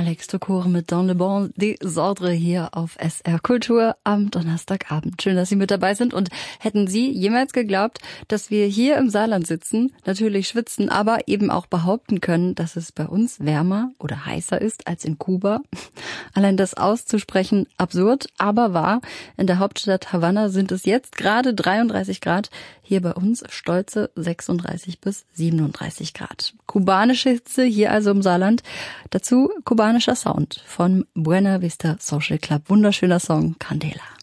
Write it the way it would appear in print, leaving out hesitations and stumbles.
Alex Tokor mit Dans le Bon Désordre hier auf SR Kultur am Donnerstagabend. Schön, dass Sie mit dabei sind. Und hätten Sie jemals geglaubt, dass wir hier im Saarland sitzen, natürlich schwitzen, aber eben auch behaupten können, dass es bei uns wärmer oder heißer ist als in Kuba? Allein das auszusprechen, absurd, aber wahr. In der Hauptstadt Havanna sind es jetzt gerade 33 Grad. Hier bei uns stolze 36 bis 37 Grad. Kubanische Hitze hier also im Saarland. Dazu kubanischer Sound von Buena Vista Social Club. Wunderschöner Song, Candela.